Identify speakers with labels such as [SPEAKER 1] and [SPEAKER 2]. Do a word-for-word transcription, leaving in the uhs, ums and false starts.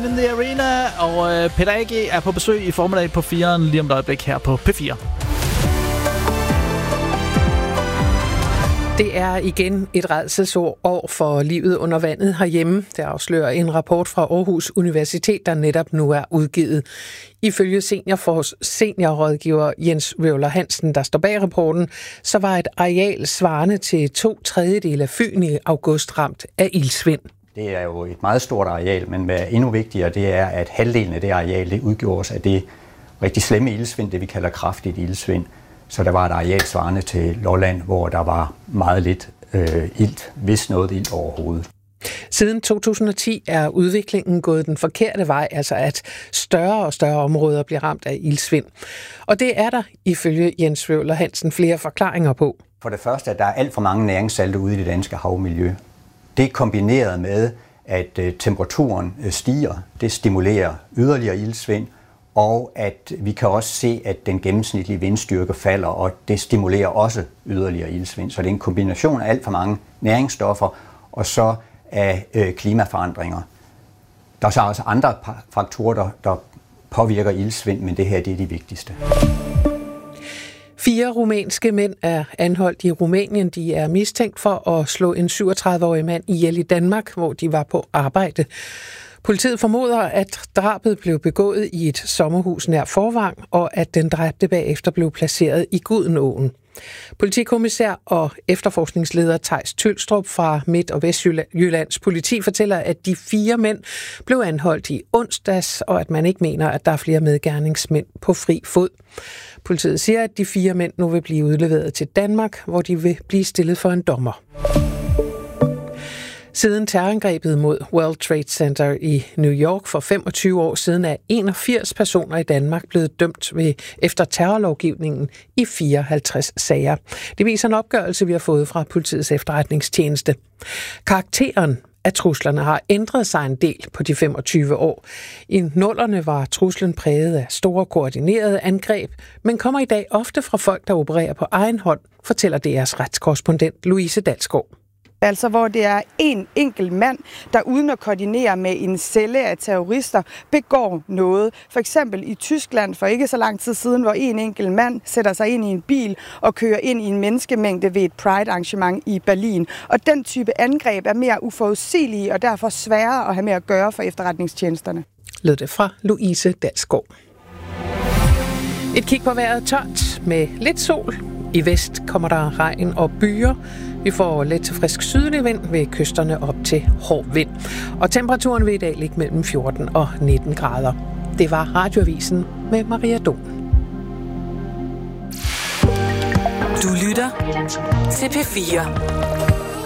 [SPEAKER 1] Man in the Arena, og øh, Peter A G er på besøg i formiddag på firen lige om et øjeblik her på P fire.
[SPEAKER 2] Det er igen et rædselsår for livet under vandet herhjemme. Det afslører en rapport fra Aarhus Universitet, der netop nu er udgivet. Ifølge seniorfors, seniorrådgiver Jens Røvler Hansen, der står bag rapporten, så var et areal svarende til to tredjedele af Fyn i august ramt af iltsvind.
[SPEAKER 3] Det er jo et meget stort areal, men hvad er endnu vigtigere, det er, at halvdelen af det areal det udgjordes af det rigtig slemme iltsvind, det vi kalder kraftigt iltsvind. Så der var et areal svarende til Lolland, hvor der var meget lidt øh, ilt, hvis noget ilt overhovedet.
[SPEAKER 2] Siden to tusind og ti er udviklingen gået den forkerte vej, altså at større og større områder bliver ramt af iltsvind. Og det er der, ifølge Jens Røvler Hansen, flere forklaringer på.
[SPEAKER 3] For det første, at der er alt for mange næringssalte ude i det danske havmiljø. Det er kombineret med, at øh, temperaturen øh, stiger. Det stimulerer yderligere iltsvind. Og at vi kan også se, at den gennemsnitlige vindstyrke falder, og det stimulerer også yderligere iltsvind. Så det er en kombination af alt for mange næringsstoffer, og så af øh, klimaforandringer. Der er så også andre faktorer, der, der påvirker iltsvind, men det her det er de vigtigste.
[SPEAKER 2] Fire rumænske mænd er anholdt i Rumænien. De er mistænkt for at slå en syvogtredive-årig mand ihjel i Danmark, hvor de var på arbejde. Politiet formoder, at drabet blev begået i et sommerhus nær Forvang, og at den dræbte bagefter blev placeret i Gudenåen. Politikommissær og efterforskningsleder Theis Tølstrup fra Midt- og Vestjyllands politi fortæller, at de fire mænd blev anholdt i onsdags, og at man ikke mener, at der er flere medgerningsmænd på fri fod. Politiet siger, at de fire mænd nu vil blive udleveret til Danmark, hvor de vil blive stillet for en dommer. Siden terrorangrebet mod World Trade Center i New York for femogtyve år siden er enogfirs personer i Danmark blevet dømt ved, efter terrorlovgivningen i fireoghalvtreds sager. Det viser en opgørelse, vi har fået fra politiets efterretningstjeneste. Karakteren af truslerne har ændret sig en del på de femogtyve år. I nullerne var truslen præget af store koordinerede angreb, men kommer i dag ofte fra folk, der opererer på egen hånd, fortæller D R's retskorrespondent Louise Dalsgaard.
[SPEAKER 4] Altså hvor det er en enkelt mand, der uden at koordinere med en celle af terrorister, begår noget. For eksempel i Tyskland for ikke så lang tid siden, hvor en enkelt mand sætter sig ind i en bil og kører ind i en menneskemængde ved et Pride-arrangement i Berlin. Og den type angreb er mere uforudsigelige og derfor sværere at have med at gøre for efterretningstjenesterne.
[SPEAKER 2] Lød det fra Louise Dalsgaard. Et kig på vejret tørt med lidt sol. I vest kommer der regn og byer. Vi får let til frisk sydlig vind ved kysterne op til hård vind. Og temperaturen vil i dag ligge mellem fjorten og nitten grader. Det var Radioavisen med Maria Dom.
[SPEAKER 5] Du lytter til P fire.